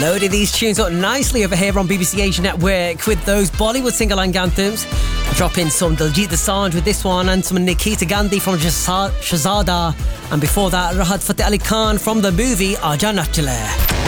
Loaded these tunes up nicely over here on BBC Asia Network with those Bollywood single-lang anthems. Drop in some Diljit Dosanjh with this one and some Nikita Gandhi from Shahzada. And before that, Rahat Fateh Ali Khan from the movie Aaja Nach Chale.